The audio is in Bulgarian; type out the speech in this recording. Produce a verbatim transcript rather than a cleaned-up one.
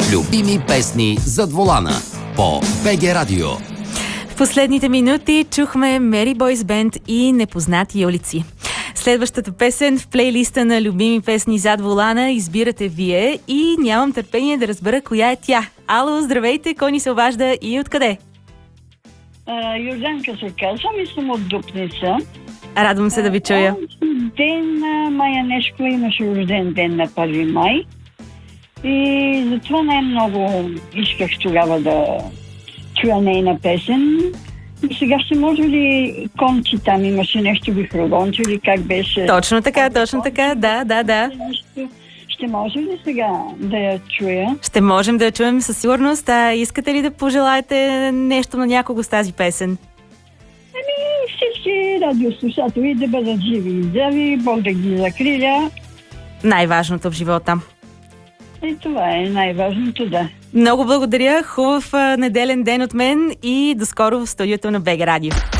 Любими песни зад волана по БГ Радио. В последните минути чухме Мери Бойс Бенд и Непознати улици. Следващата песен в плейлиста на любими песни зад волана избирате вие и нямам търпение да разбера коя е тя. Ало, здравейте, кой ни се обажда и откъде? Йорданка се казвам и съм от Дупница. Радвам се да ви чуя. Ден на Майя Нешкова имаше рожден ден на първи май. И затова най-много исках тогава да чуя нейна песен. И сега ще може ли кончи там имаше нещо вихролонче или как беше? Точно така, точно така, да, да, да. Ще може ли сега да я чуя? Ще можем да я чуем със сигурност. А искате ли да пожелаете нещо на някого с тази песен? Ами всички радиослушатели да бъдат живи и здрави, Бог да ги закриля. Най-важното в живота. И това е най-важното, да. Много благодаря, хубав неделен ден от мен и до скоро в студиото на БГ Радио.